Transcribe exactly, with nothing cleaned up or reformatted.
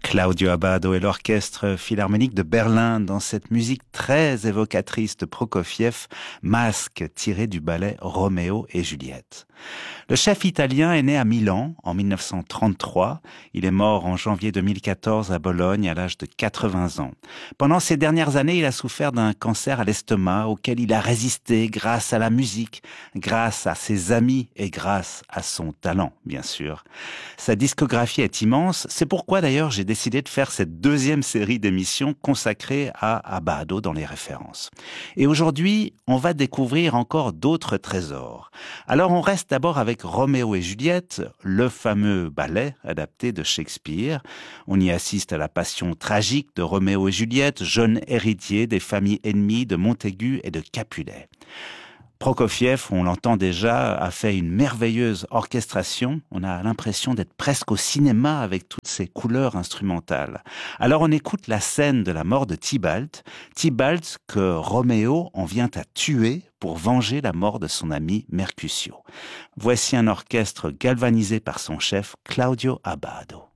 Claudio Abbado et l'Orchestre Philharmonique de Berlin dans cette musique très évocatrice de Prokofiev, Masque, tiré du ballet Roméo et Juliette. Le chef italien est né à Milan en mille neuf cent trente-trois. Il est mort en janvier deux mille quatorze à Bologne à l'âge de quatre-vingts ans. Pendant ces dernières années, il a souffert d'un cancer à l'estomac auquel il a résisté grâce à la musique, grâce à ses amis et grâce à son talent, bien sûr. Sa discographie est immense. C'est pourquoi d'ailleurs j'ai décidé de faire cette deuxième série d'émissions consacrée à Abbado dans les références. Et aujourd'hui, on va découvrir encore d'autres trésors. Alors on reste d'abord avec Roméo et Juliette, le fameux ballet adapté de Shakespeare. On y assiste à la passion tragique de Roméo et Juliette, jeunes héritiers des familles ennemies de Montaigu et de Capulet. Prokofiev, on l'entend déjà, a fait une merveilleuse orchestration. On a l'impression d'être presque au cinéma avec toutes ces couleurs instrumentales. Alors on écoute la scène de la mort de Tybalt. Tybalt que Roméo en vient à tuer pour venger la mort de son ami Mercutio. Voici un orchestre galvanisé par son chef Claudio Abbado.